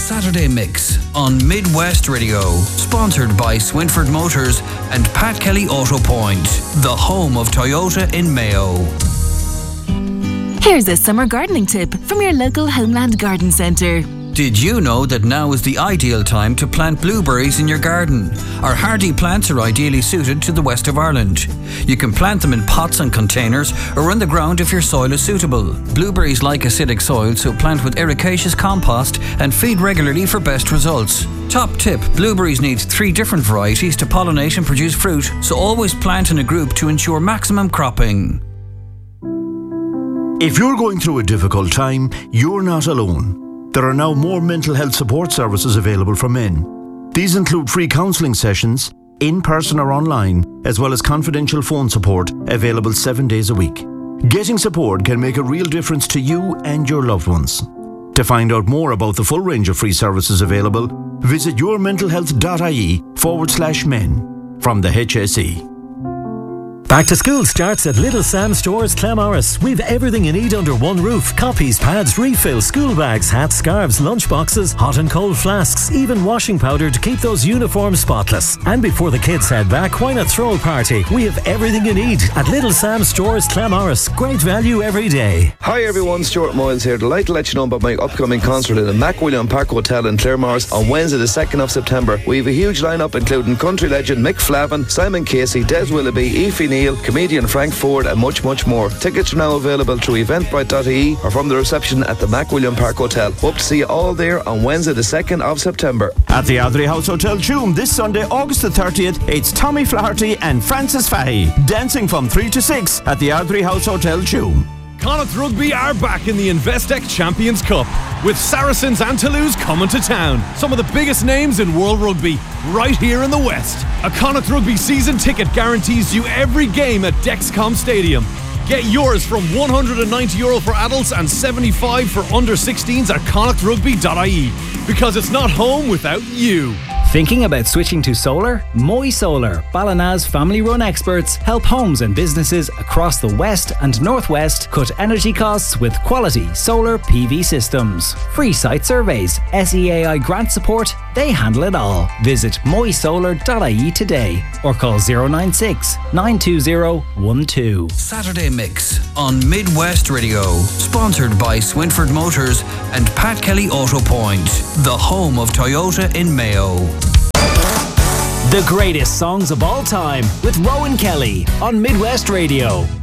Saturday Mix on Midwest Radio, sponsored by Swinford Motors and Pat Kelly Auto Point, the home of Toyota in Mayo. Here's a summer gardening tip from your local Homeland Garden Centre. Did you know that now is the ideal time to plant blueberries in your garden? Our hardy plants are ideally suited to the west of Ireland. You can plant them in pots and containers or on the ground if your soil is suitable. Blueberries like acidic soil, so plant with ericaceous compost and feed regularly for best results. Top tip, blueberries need 3 different varieties to pollinate and produce fruit, so always plant in a group to ensure maximum cropping. If you're going through a difficult time, you're not alone. There are now more mental health support services available for men. These include free counselling sessions, in person or online, as well as confidential phone support available 7 days a week. Getting support can make a real difference to you and your loved ones. To find out more about the full range of free services available, visit yourmentalhealth.ie/men from the HSE. Back to school starts at Little Sam Stores, Clamorris. We've everything you need under one roof. Copies, pads, refills, school bags, hats, scarves, lunch boxes, hot and cold flasks, even washing powder to keep those uniforms spotless. And before the kids head back, why not throw a party? We have everything you need at Little Sam Stores, Clamorris. Great value every day. Hi everyone, Stuart Moyles here. Delighted to let you know about my upcoming concert at the MacWilliam Park Hotel in Claremorris on Wednesday the 2nd of September. We have a huge lineup including country legend Mick Flavin, Simon Casey, Des Willoughby, Aoife Neal, comedian Frank Ford and much more. Tickets are now available through eventbrite.ie or from the reception at the MacWilliam Park Hotel. Hope to see you all there on Wednesday the 2nd of September. At the Ardrey House Hotel Tuam this Sunday, August the 30th, it's Tommy Flaherty and Francis Fahy dancing from 3 to 6 at the Ardrey House Hotel Tuam. Connacht Rugby are back in the Investec Champions Cup, with Saracens and Toulouse coming to town. Some of the biggest names in world rugby, right here in the West. A Connacht Rugby season ticket guarantees you every game at Dexcom Stadium. Get yours from €190 for adults and $75 for under 16s at connachtrugby.ie, because it's not home without you. Thinking about switching to solar? Moy Solar, Ballina's family-run experts, help homes and businesses across the West and Northwest cut energy costs with quality solar PV systems. Free site surveys, SEAI grant support, they handle it all. Visit moysolar.ie today or call 096 920 12. Saturday Mix on Midwest Radio, sponsored by Swinford Motors and Pat Kelly Auto Point, the home of Toyota in Mayo. The greatest songs of all time with Rowan Kelly on Midwest Radio.